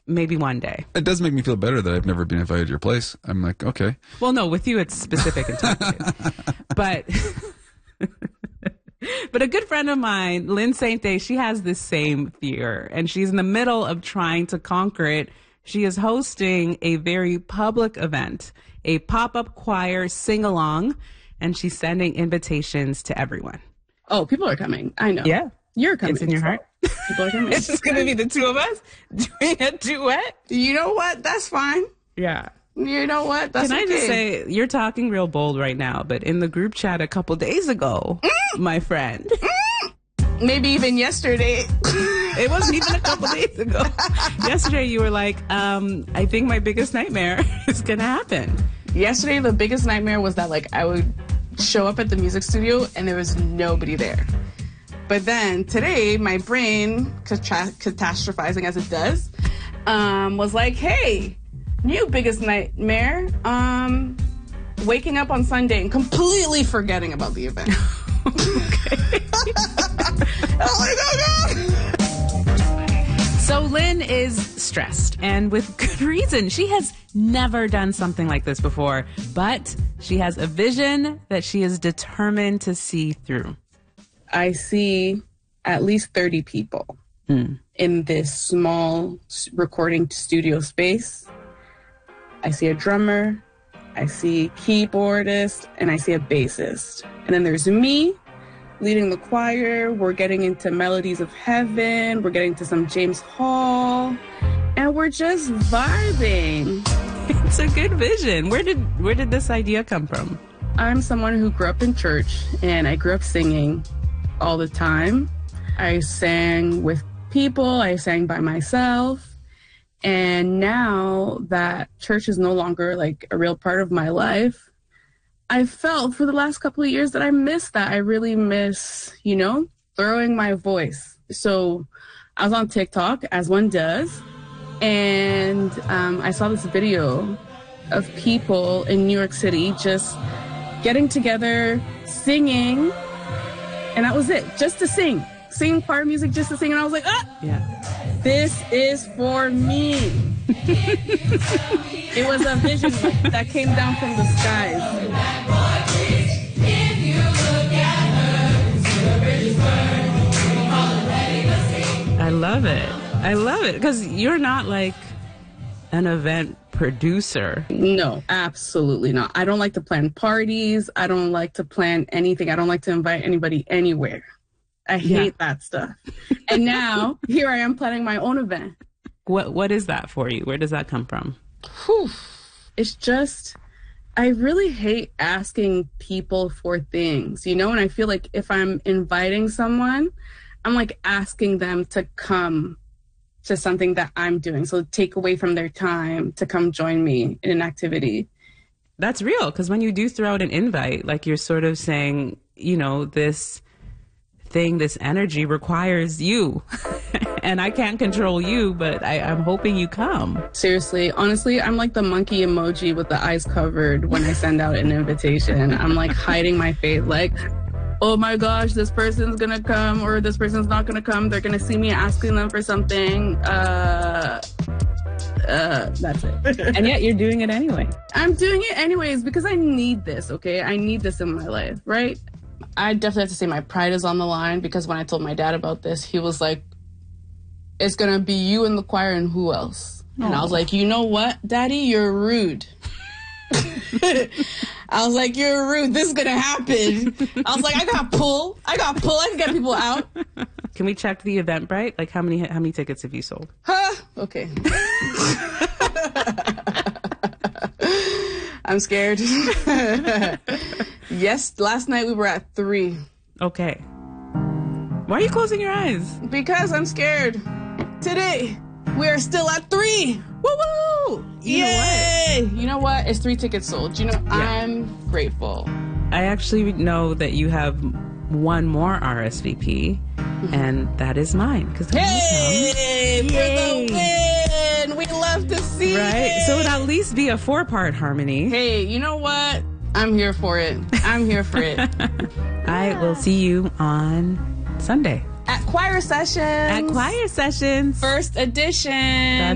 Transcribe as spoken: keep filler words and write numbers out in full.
maybe one day. It does make me feel better that I've never been invited to your place. I'm like, okay. Well, no, with you it's specific and targeted. But but a good friend of mine, Lynn Sainte, she has this same fear, and she's in the middle of trying to conquer it. She is hosting a very public event, a pop-up choir sing-along, and she's sending invitations to everyone. Oh, people are coming. I know. Yeah. You're coming. It's in your heart. People are coming. It's just going to be the two of us doing a duet. You know what? That's fine. Yeah. You know what? That's Can I okay. just say, you're talking real bold right now, but in the group chat a couple days ago, mm. my friend. Mm. Maybe even yesterday. It wasn't even a couple days ago. Yesterday you were like, um, I think my biggest nightmare is going to happen. Yesterday the biggest nightmare was that like I would show up at the music studio and there was nobody there. But then today, my brain, catastrophizing as it does, um, was like, hey, new biggest nightmare, um, waking up on Sunday and completely forgetting about the event. Okay. Oh my God. So Lynn is stressed, and with good reason. She has never done something like this before, but she has a vision that she is determined to see through. I see at least thirty people mm. in this small recording studio space. I see a drummer, I see a keyboardist, and I see a bassist. And then there's me leading the choir. We're getting into Melodies of Heaven. We're getting to some James Hall. And we're just vibing. It's a good vision. Where did where did this idea come from? I'm someone who grew up in church, and I grew up singing all the time. I sang with people, I sang by myself. And now that church is no longer like a real part of my life, I felt for the last couple of years that I miss that. I really miss, you know, throwing my voice. So I was on TikTok, as one does, and um, I saw this video of people in New York City just getting together, singing. And that was it, just to sing. Sing choir music just to sing. And I was like, ah, yeah, this is for me. It was a vision that came down from the skies. I love it. I love it. Because you're not like an event producer. No, absolutely not. I don't like to plan parties. I don't like to plan anything. I don't like to invite anybody anywhere. I hate yeah. that stuff. And now here I am planning my own event. What What is that for you? Where does that come from? Whew. It's just, I really hate asking people for things, you know? And I feel like if I'm inviting someone, I'm like asking them to come to something that I'm doing. So take away from their time to come join me in an activity. That's real. Because when you do throw out an invite, like you're sort of saying, you know, this thing, this energy requires you. And I can't control you, but I, I'm hoping you come. Seriously, honestly, I'm like the monkey emoji with the eyes covered when I send out an invitation. I'm like hiding my face, like, oh my gosh, this person's gonna come or this person's not gonna come. They're gonna see me asking them for something. Uh, uh, that's it. And yet you're doing it anyway. I'm doing it anyways because I need this, okay? I need this in my life, right? I definitely have to say my pride is on the line because when I told my dad about this, he was like, it's gonna be you in the choir and who else? Aww. And I was like, you know what, Daddy, you're rude. I was like, you're rude. This is gonna happen. I was like, I got pull. I got pull. I can get people out. Can we check the Eventbrite? Like, how many how many tickets have you sold? Huh? Okay. I'm scared. Yes, last night we were at three. Okay. Why are you closing your eyes? Because I'm scared. Today we are still at three. Woo woo! You Yay! know what? You know what? It's three tickets sold. You know, yeah. I'm grateful. I actually know that you have one more R S V P, mm-hmm. and that is mine. Cause hey! For the win! We love to see right? it! So it would at least be a four-part harmony. Hey, you know what? I'm here for it. I'm here for it. I will see you on Sunday. At Choir Sessions. At Choir Sessions. First edition. That's